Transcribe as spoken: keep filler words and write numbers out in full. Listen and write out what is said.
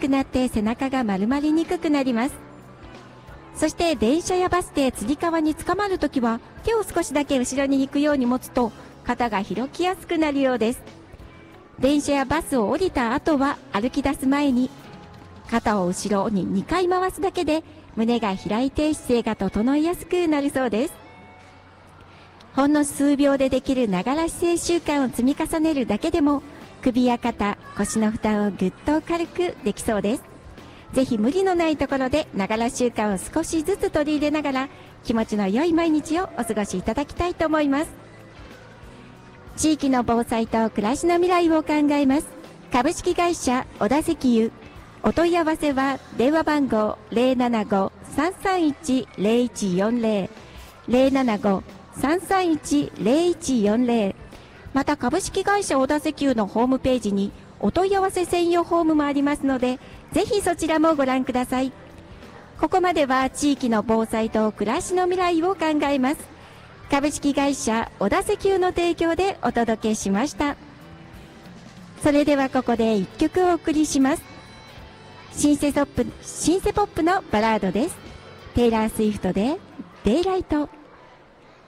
くなって背中が丸まりにくくなります。そして電車やバスでつり革につかまるときは手を少しだけ後ろに引くように持つと肩が開きやすくなるようです。電車やバスを降りた後は歩き出す前に肩を後ろににかい回すだけで胸が開いて姿勢が整いやすくなるそうです。ほんの数秒でできるながら姿勢習慣を積み重ねるだけでも首や肩、腰の負担をぐっと軽くできそうです。ぜひ無理のないところでながら習慣を少しずつ取り入れながら気持ちの良い毎日をお過ごしいただきたいと思います。地域の防災と暮らしの未来を考えます株式会社小田石油。お問い合わせは電話番号 ゼロななご さんさんいち ゼロいちよんゼロ ゼロななご さんさんいち ゼロいちよんゼロ。また株式会社小田石油のホームページにお問い合わせ専用フォームもありますので、ぜひそちらもご覧ください。ここまでは地域の防災と暮らしの未来を考えます株式会社小田石油の提供でお届けしました。それではここでいっきょくお送りします。シンセポップ、シンセポップのバラードです。テイラー・スウィフトでデイライト。